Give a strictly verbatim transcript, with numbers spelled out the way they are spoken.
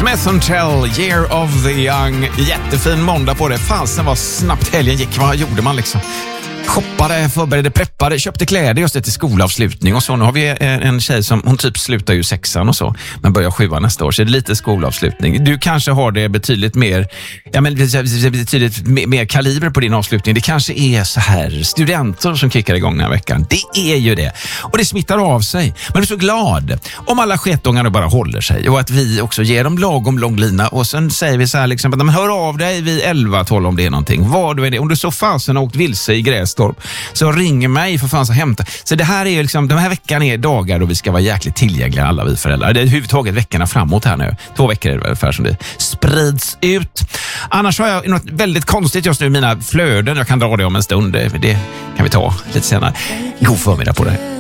Smith and Tell, Year of the Young. Jättefin måndag på det. Fasen vad snabbt helgen gick. Vad gjorde man liksom? Shoppade, förberedde, preppade, köpte kläder just det till skolavslutning och så. Nu har vi en tjej som, hon typ slutar ju sexan och så, men börjar sjuan nästa år, så är det lite skolavslutning. Du kanske har det betydligt mer, ja men betydligt mer, mer kaliber på din avslutning. Det kanske är så här studenter som kickar igång den här veckan. Det är ju det. Och det smittar av sig. Man är så glad om alla sketungar bara håller sig och att vi också ger dem lagom lång lina och sen säger vi så här liksom, att hör av dig vid elva tolv om det är någonting. Vad du är det? Om du så fasen har åkt vilse i gräs så ring mig för fan så hämta. Så det här är liksom, den här veckan är dagar då vi ska vara jäkligt tillgängliga alla vi föräldrar. Det är överhuvudtaget veckorna framåt här nu. Två veckor är det ungefär som det sprids ut. Annars har jag något väldigt konstigt just nu i mina flöden. Jag kan dra det om en stund. Det kan vi ta lite senare. God förmiddag på det.